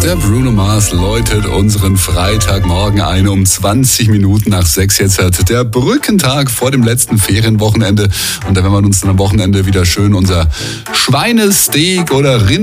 Der Bruno Mars läutet unseren Freitagmorgen ein um 20 Minuten nach 6. Jetzt hat der Brückentag vor dem letzten Ferienwochenende. Und da werden wir uns dann am Wochenende wieder schön unser Schweinesteak oder Rind